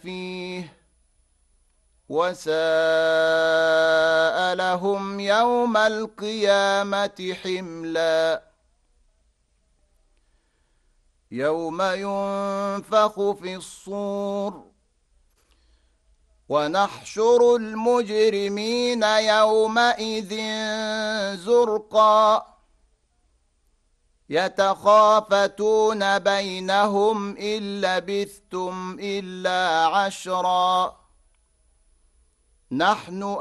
فيه وساء لهم يوم القيامة حملا يوم ينفخ في الصور ونحشر المجرمين يومئذ زرقا يتخافتون بينهم إن لبثتم إلا عشرا نحن